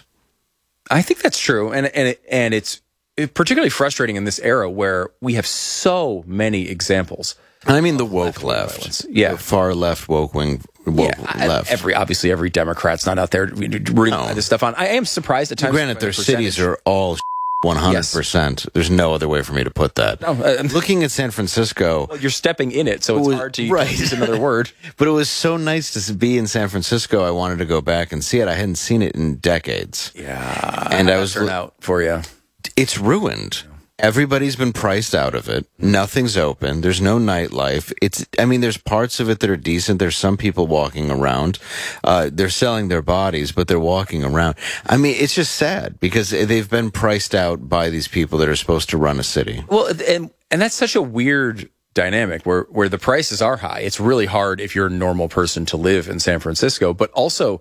I think that's true, and and it, and it's particularly frustrating in this era where we have so many examples. And I mean the woke left-wing left, violence. Yeah. the far left woke wing woke Yeah, left. every obviously every Democrat's not out there rooting No. this stuff on. I am surprised at times. Granted, by their the cities percentage. are all one hundred percent. There's no other way for me to put that. No, uh, Looking at San Francisco... Well, you're stepping in it, so it's it was, hard to right. use another word. But it was so nice to be in San Francisco. I wanted to go back and see it. I hadn't seen it in decades. Yeah. And I was... turn out for you. It's ruined. Everybody's been priced out of it. Nothing's open. There's no nightlife. It's, I mean, there's parts of it that are decent. There's some people walking around. Uh, they're selling their bodies, but they're walking around. I mean, it's just sad because they've been priced out by these people that are supposed to run a city. Well, and, and that's such a weird dynamic where, where the prices are high. It's really hard if you're a normal person to live in San Francisco, but also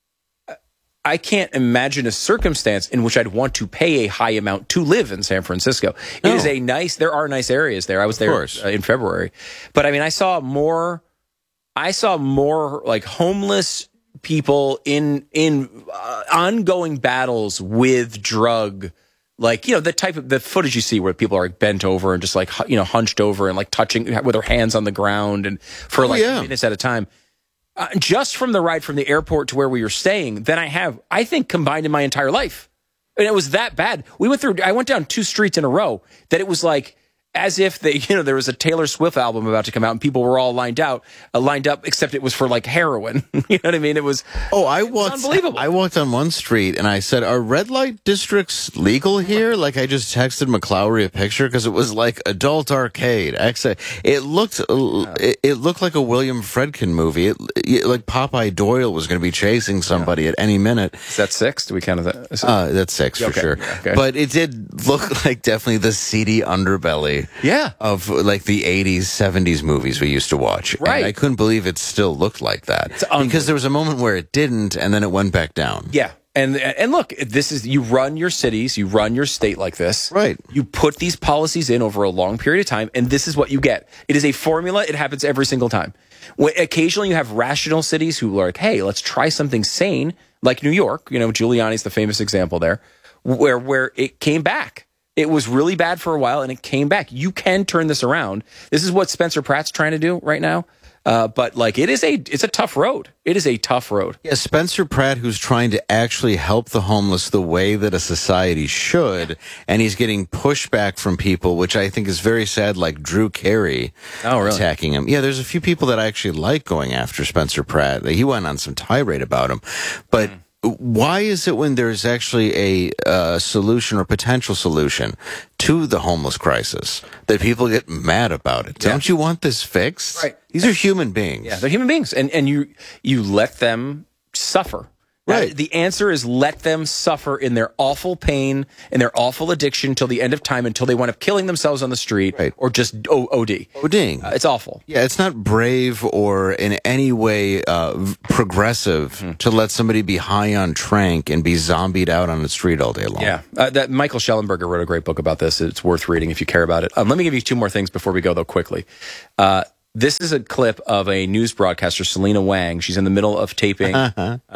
I can't imagine a circumstance in which I'd want to pay a high amount to live in San Francisco. No. It is a nice, there are nice areas there. I was there uh, in February. But I mean, I saw more, I saw more like homeless people in, in uh, ongoing battles with drug, like, you know, the type of, the footage you see where people are bent over and just like, you know, hunched over and like touching with their hands on the ground and for like oh, yeah. minutes at a time. Uh, just from the ride from the airport to where we were staying, than I have, I think, combined in my entire life. And it was that bad. We went through, I went down two streets in a row that it was like, as if they, you know, there was a Taylor Swift album about to come out and people were all lined out, uh, lined up, except it was for like heroin. You know what I mean? It was, oh, I walked, unbelievable. I walked on one street and I said, are red light districts legal here? Like I just texted McClowry a picture because it was like adult arcade. Actually, it looked, it, it looked like a William Friedkin movie. It, it, like Popeye Doyle was going to be chasing somebody yeah. at any minute. Is that six? Do we count that? Uh, that's six for okay. sure. Yeah, okay. But it did look like definitely the seedy underbelly. Yeah. Of like the eighties, seventies movies we used to watch. Right. And I couldn't believe it still looked like that. Because there was a moment where it didn't and then it went back down. Yeah. And and look, this is, you run your cities, you run your state like this. Right. You put these policies in over a long period of time, and this is what you get. It is a formula. It happens every single time. When, occasionally you have rational cities who are like, hey, let's try something sane, like New York. You know, Giuliani's the famous example there, where where it came back. It was really bad for a while, and it came back. You can turn this around. This is what Spencer Pratt's trying to do right now. Uh, but like, it is a, it's a tough road. It is a tough road. Yeah, Spencer Pratt, who's trying to actually help the homeless the way that a society should, and he's getting pushback from people, which I think is very sad, like Drew Carey oh, really? attacking him. Yeah, there's a few people that I actually like going after Spencer Pratt. He went on some tirade about him, but. Mm. Why is it when there's actually a uh, solution or potential solution to the homeless crisis that people get mad about it? Yeah. Don't you want this fixed? Right. These are human beings. Yeah, they're human beings. And and you you let them suffer. Right. Uh, the answer is let them suffer in their awful pain and their awful addiction till the end of time, until they wind up killing themselves on the street right. or just o- OD. ODing. Uh, it's awful. Yeah, it's not brave or in any way uh, progressive mm-hmm. to let somebody be high on trank and be zombied out on the street all day long. Yeah, uh, that Michael Schellenberger wrote a great book about this. It's worth reading if you care about it. Um, let me give you two more things before we go, though, quickly. Uh, this is a clip of a news broadcaster, Selena Wang. She's in the middle of taping. Uh-huh. Uh,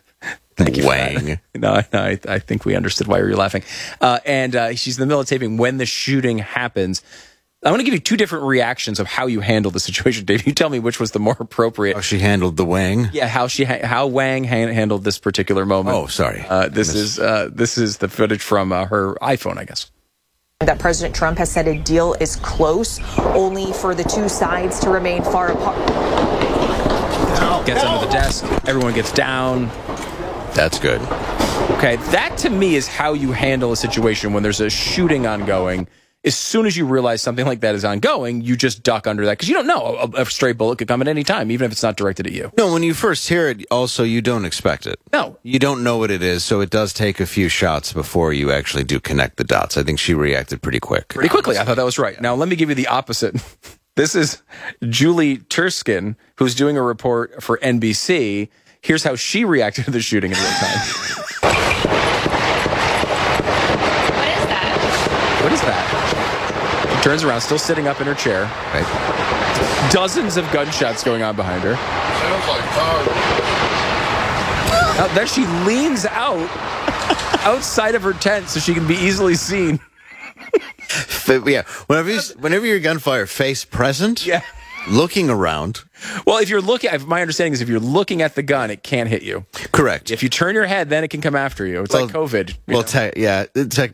Thank you. Wang. No, no I, I think we understood why you were laughing. Uh, and uh, she's in the middle of taping when the shooting happens. I want to give you two different reactions of how you handle the situation, Dave. You tell me which was the more appropriate. How she handled the Wang? Yeah, how she ha- how Wang ha- handled this particular moment. Oh, sorry. Uh, this is uh, this is the footage from uh, her iPhone, I guess. That President Trump has said a deal is close, only for the two sides to remain far apart. Gets under the desk. Everyone gets down. That's good. Okay, that to me is how you handle a situation when there's a shooting ongoing. As soon as you realize something like that is ongoing, you just duck under that because you don't know. A, a stray bullet could come at any time, even if it's not directed at you. No, when you first hear it, also, you don't expect it. No. You don't know what it is, so it does take a few shots before you actually do connect the dots. I think she reacted pretty quick. Pretty quickly. I thought that was right. Now, let me give you the opposite. This is Julie Turskin, who's doing a report for N B C. Here's how she reacted to the shooting in real time. What is that? What is that? She turns around, still sitting up in her chair. Right. Dozens of gunshots going on behind her. Sounds like fire. Uh, then she leans out outside of her tent so she can be easily seen. Yeah, whenever you, whenever you're gunfire face present, yeah. looking around, Well, if you're looking, my understanding is if you're looking at the gun, it can't hit you. Correct. If you turn your head, then it can come after you. It's well, like COVID. Well, te- yeah, tech.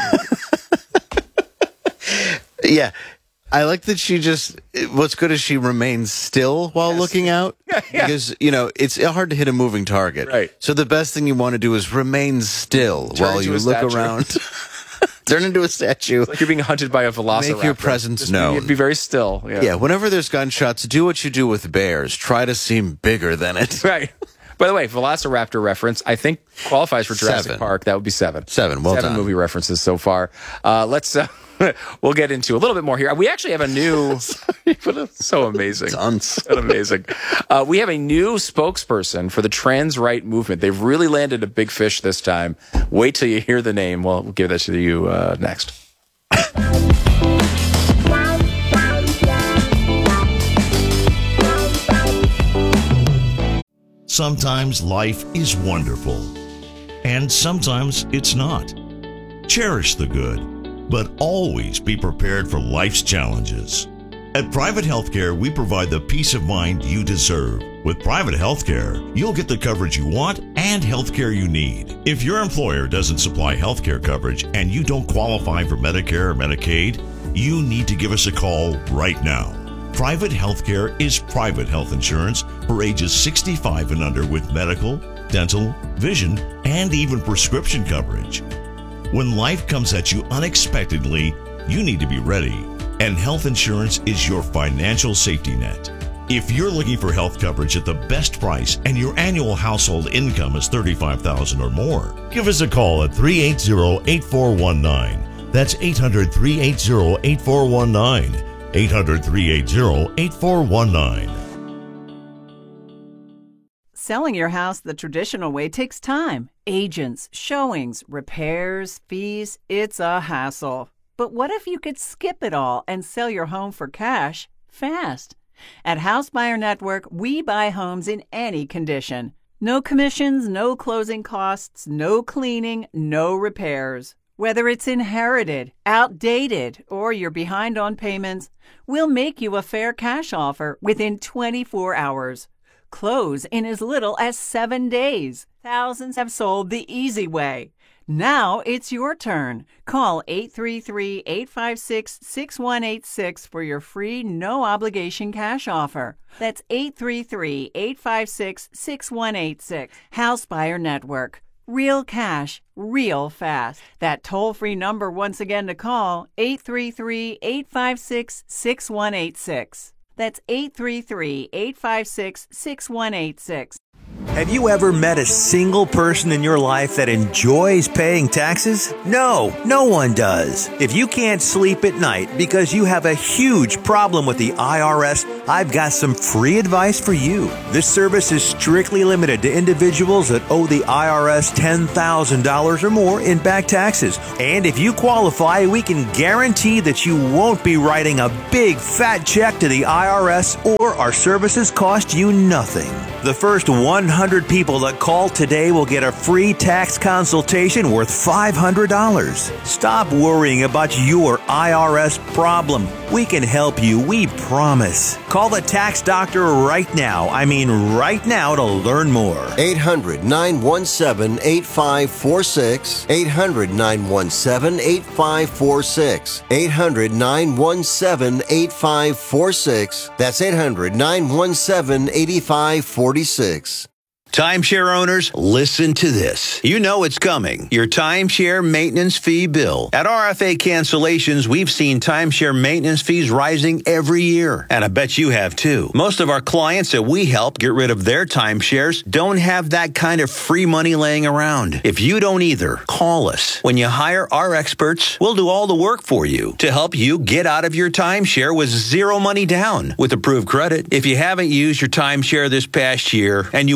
Yeah. I like that she just, what's good is she remains still while yes. looking out. Yeah, yeah. Because, you know, it's hard to hit a moving target. Right. So the best thing you want to do is remain still Turn while you look statue. around. Turn into a statue. It's like you're being hunted by a velociraptor. Make your presence Just known. Be, be very still. Yeah. yeah, whenever there's gunshots, do what you do with bears. Try to seem bigger than it. Right. By the way, Velociraptor reference, I think qualifies for Jurassic seven. Park. That would be seven. Seven, well Seven done. movie references so far. Uh, let's, uh, we'll get into a little bit more here. We actually have a new, Sorry, but it's so amazing. Tons. amazing. Uh, we have a new spokesperson for the trans right movement. They've really landed a big fish this time. Wait till you hear the name. Well, we'll give that to you uh, next. Sometimes life is wonderful, and sometimes it's not. Cherish the good, but always be prepared for life's challenges. At Private Healthcare, we provide the peace of mind you deserve. With Private Healthcare, you'll get the coverage you want and healthcare you need. If your employer doesn't supply healthcare coverage and you don't qualify for Medicare or Medicaid, you need to give us a call right now. Private Healthcare is private health insurance for ages sixty-five and under with medical, dental, vision, and even prescription coverage. When life comes at you unexpectedly, you need to be ready, and health insurance is your financial safety net. If you're looking for health coverage at the best price and your annual household income is thirty-five thousand dollars or more, give us a call at three eight zero, eight four one nine. That's eight hundred, three eight zero, eight four one nine. eight hundred, three eight zero, eight four one nine. Selling your house the traditional way takes time. Agents, showings, repairs, fees. It's a hassle. But what if you could skip it all and sell your home for cash fast? At House Buyer Network, we buy homes in any condition. No commissions, no closing costs, no cleaning, no repairs. Whether it's inherited, outdated, or you're behind on payments, we'll make you a fair cash offer within twenty-four hours. Close in as little as seven days. Thousands have sold the easy way. Now it's your turn. Call eight three three, eight five six, six one eight six for your free, no-obligation cash offer. That's eight three three, eight five six, six one eight six. House Buyer Network. Real cash, real fast. That toll-free number once again to call, eight three three, eight five six, six one eight six. That's eight three three, eight five six, six one eight six. Have you ever met a single person in your life that enjoys paying taxes? No, no one does. If you can't sleep at night because you have a huge problem with the I R S, I've got some free advice for you. This service is strictly limited to individuals that owe the I R S ten thousand dollars or more in back taxes. And if you qualify, we can guarantee that you won't be writing a big fat check to the I R S, or our services cost you nothing. The first one hundred people that call today will get a free tax consultation worth five hundred dollars. Stop worrying about your I R S problem. We can help you, we promise. Call the tax doctor right now. I mean right now to learn more. eight hundred, nine one seven, eight five four six. eight hundred, nine one seven, eight five four six. eight hundred, nine one seven, eight five four six. That's eight hundred, nine one seven, eight five four six. Timeshare owners, listen to this. You know it's coming. Your timeshare maintenance fee bill. At R F A Cancellations, we've seen timeshare maintenance fees rising every year. And I bet you have too. Most of our clients that we help get rid of their timeshares don't have that kind of free money laying around. If you don't either, call us. When you hire our experts, we'll do all the work for you to help you get out of your timeshare with zero money down with approved credit. If you haven't used your timeshare this past year and you want to leave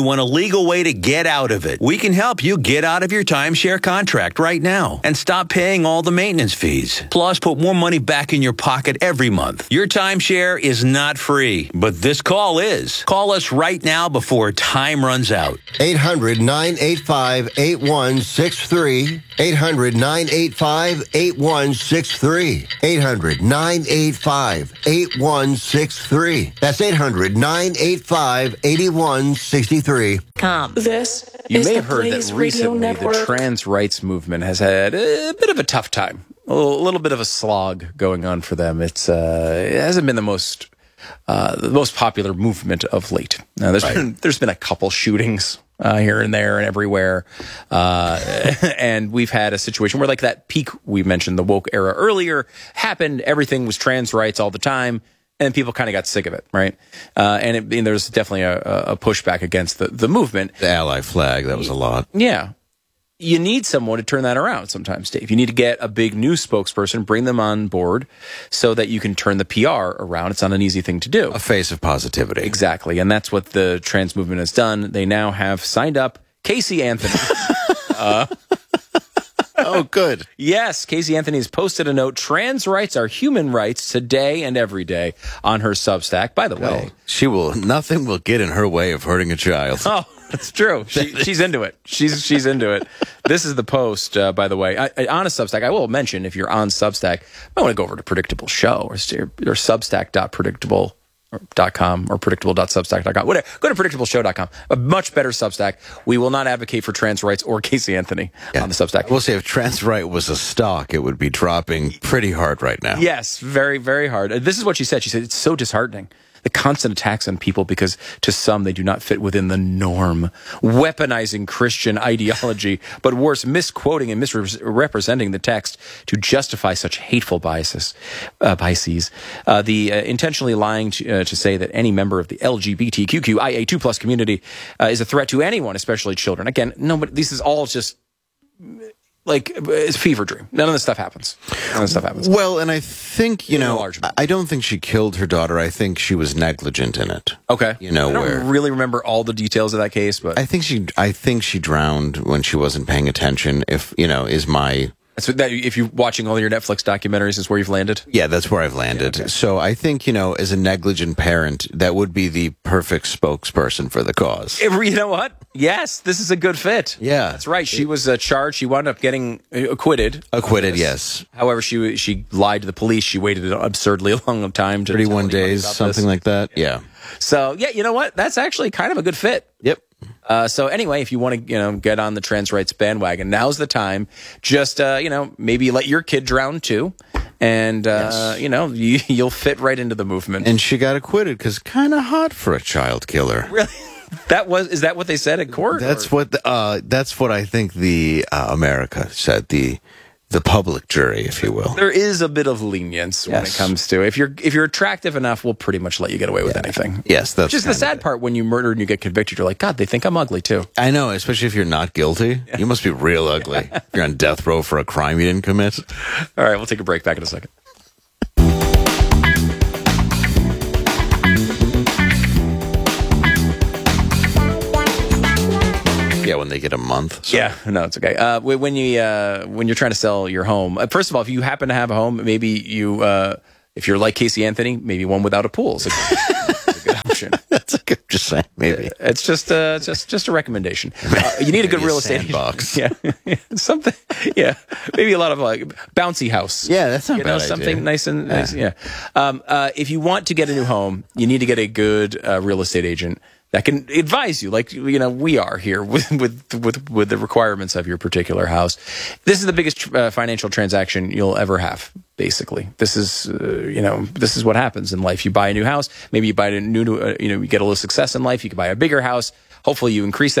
legal way to get out of it. We can help you get out of your timeshare contract right now and stop paying all the maintenance fees. Plus, put more money back in your pocket every month. Your timeshare is not free, but this call is. Call us right now before time runs out. eight hundred, nine eight five, eight one six three. eight hundred, nine eight five, eight one six three. eight hundred, nine eight five, eight one six three. That's eight hundred, nine eight five, eight one six three. Com. This You is may the have heard that Blaze Radio recently the Network. trans rights movement has had a bit of a tough time, a little, a little bit of a slog going on for them. It's uh, it hasn't been the most uh, the most popular movement of late. Now, there's Right. been there's been a couple shootings uh, here and there and everywhere, uh, and we've had a situation where, like, that peak we mentioned, the woke era earlier, happened. Everything was trans rights all the time. And people kind of got sick of it, right? Uh, and, it, and there's definitely a, a pushback against the, the movement. The ally flag, that was a lot. Yeah. You need someone to turn that around sometimes, Dave. You need to get a big new spokesperson, bring them on board so that you can turn the P R around. It's not an easy thing to do. A face of positivity. Exactly. And that's what the trans movement has done. They now have signed up Casey Anthony. uh, Oh, good. Yes, Casey Anthony has posted a note. Trans rights are human rights today and every day on her Substack. By the way, She will, nothing will get in her way of hurting a child. oh, that's true. She, she's into it. She's she's into it. This is the post, uh, by the way, I, I, on a Substack. I will mention, if you're on Substack, I want to go over to Predictable Show or, or substack dot predictable dot com or predictable dot substack dot com. Whatever. Go to predictable show dot com. A much better Substack. We will not advocate for trans rights or Casey Anthony Yeah. on the Substack. We'll say if trans right was a stock, it would be dropping pretty hard right now. Yes, very, very hard. Uh, This is what she said. She said, it's so disheartening. The constant attacks on people because to some they do not fit within the norm. Weaponizing Christian ideology, but worse, misquoting and misrepresenting the text to justify such hateful biases. Uh, biases. Uh, the uh, intentionally lying to, uh, to say that any member of the L G B T Q Q I A two plus community uh, is a threat to anyone, especially children. Again, no, but this is all just like it's a fever dream. None of this stuff happens. None of this stuff happens. Well, and I think, you In a know, large amount. I don't think she killed her daughter. I think she was negligent in it. Okay. You know, I don't where really remember all the details of that case, but I think she I think she drowned when she wasn't paying attention. If, you know, is my that's what that, if you're watching all your Netflix documentaries, is where you've landed. Yeah, that's where I've landed. Yeah, okay. So I think, you know, as a negligent parent, that would be the perfect spokesperson for the cause. It- you know what? Yes, this is a good fit. Yeah. That's right. She was uh, charged. She wound up getting uh, acquitted. Acquitted, yes. However, she she lied to the police. She waited an absurdly long time to thirty-one tell anybody days, about something this. like that. Yeah. So yeah, you know what? That's actually kind of a good fit. Yep. Uh, so anyway, if you want to, you know, get on the trans rights bandwagon, now's the time. Just, uh, you know, maybe let your kid drown too, and uh, Yes. you know, you, you'll fit right into the movement. And she got acquitted because kind of hot for a child killer. Really, that was is that what they said at court? That's or? what the, uh, that's what I think the uh, America said, the the public jury, if you will. There is a bit of lenience when it Yes. comes to if you're if you're attractive enough, we'll pretty much let you get away with anything. Yes, that's Which is the kind of sad it. part when you murder and you get convicted. You're like, God, they think I'm ugly too. I know, especially if you're not guilty. You must be real ugly. If you're on death row for a crime you didn't commit. All right, we'll take a break. Back in a second. Yeah, when they get a month. So. Yeah, no, it's okay. Uh, wh- when you uh, when you're trying to sell your home, uh, first of all, if you happen to have a home, maybe you uh, if you're like Casey Anthony, maybe one without a pool is a, is a good option. That's a good, just saying, maybe. It's just uh, just just a recommendation. Uh, you need a good Maybe a real estate sandbox. agent. Yeah, something. Yeah, maybe a lot of like bouncy house. Yeah, that's not you a know bad something idea. nice and Yeah. nice. Yeah. Um, uh, if you want to get a new home, you need to get a good uh, real estate agent that can advise you, like you know we are here with with with, with the requirements of your particular house. This is the biggest uh, financial transaction you'll ever have. Basically, this is uh, you know this is what happens in life. You buy a new house, maybe you buy a new uh, you know you get a little success in life. You can buy a bigger house. Hopefully, you increase that.